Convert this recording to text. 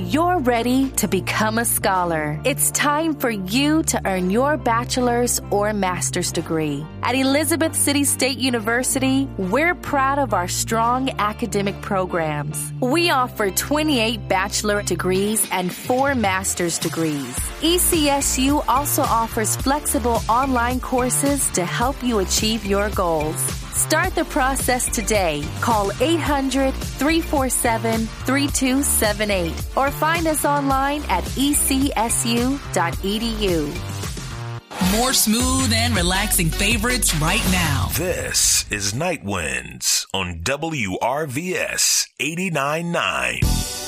You're ready to become a scholar. It's time for you to earn your bachelor's or master's degree. At Elizabeth City State University, we're proud of our strong academic programs. We offer 28 bachelor degrees and 4 master's degrees. ECSU also offers flexible online courses to help you achieve your goals. Start the process today. Call 800-347-3278 or find us online at ecsu.edu. More smooth and relaxing favorites right now. This is Night Winds on WRVS 89.9.